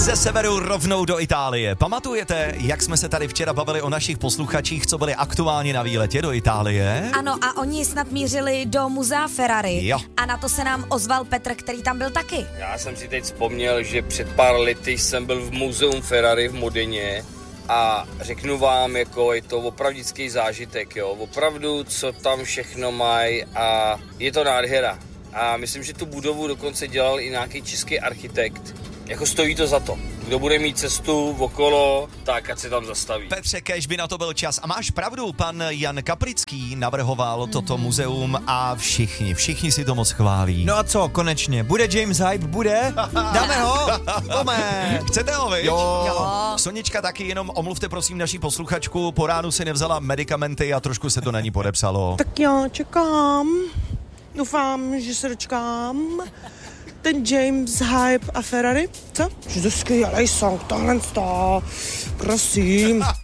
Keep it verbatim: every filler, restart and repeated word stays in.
Ze severu rovnou do Itálie. Pamatujete, jak jsme se tady včera bavili o našich posluchačích, co byli aktuálně na výletě do Itálie? Ano, a oni snad mířili do muzea Ferrari. Jo. A na to se nám ozval Petr, který tam byl taky. Já jsem si teď vzpomněl, že před pár lety jsem byl v muzeum Ferrari v Modeně a řeknu vám, jako je to opravdický zážitek, jo. Opravdu, co tam všechno mají a je to nádhera. A myslím, že tu budovu dokonce dělal i nějaký český architekt. Jako stojí to za to. Kdo bude mít cestu okolo, tak ať se tam zastaví. Petře, kéž by na to byl čas. A máš pravdu, pan Jan Kaplický navrhoval toto muzeum a všichni, všichni si to moc chválí. No a co, konečně? Bude James Hype? Bude? Dáme ho? Tome. Chcete ho, viď? Jo. Jo. Sonička taky, jenom omluvte prosím naší posluchačku, po ránu si nevzala medicamenty a trošku se to na ní podepsalo. Tak já čekám. Doufám, že se dočkám. Ten James Hype a Ferrari, co? Že to skvělej song, tohle to. Prosím.